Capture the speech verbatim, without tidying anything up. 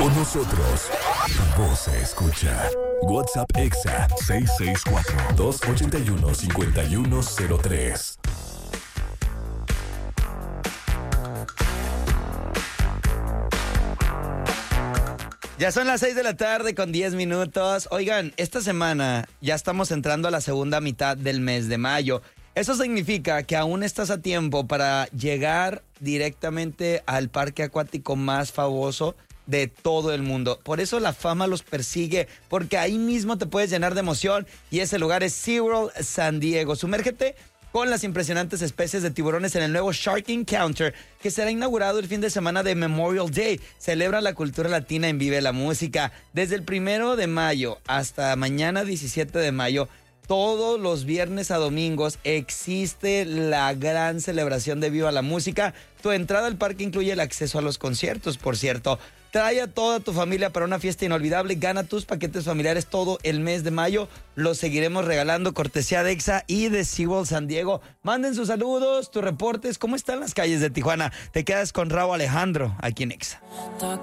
Con nosotros, tu voz se escucha. WhatsApp Exa seis seis cuatro, dos ocho uno, cinco uno cero tres. Ya son las seis de la tarde con diez minutos. Oigan, esta semana ya estamos entrando a la segunda mitad del mes de mayo. Eso significa que aún estás a tiempo para llegar directamente al parque acuático más famoso de todo el mundo. Por eso la fama los persigue, porque ahí mismo te puedes llenar de emoción y ese lugar es SeaWorld San Diego. Sumérgete con las impresionantes especies de tiburones en el nuevo Shark Encounter, que será inaugurado el fin de semana de Memorial Day. Celebra la cultura latina en Vive la Música. Desde el primero de mayo hasta mañana diecisiete de mayo, todos los viernes a domingos existe la gran celebración de Viva la Música. Tu entrada al parque incluye el acceso a los conciertos, por cierto. Trae a toda tu familia para una fiesta inolvidable. Gana tus paquetes familiares todo el mes de mayo. Los seguiremos regalando, cortesía de Exa y de SeaWorld San Diego. Manden sus saludos, tus reportes. ¿Cómo están las calles de Tijuana? Te quedas con Raúl Alejandro aquí en Exa.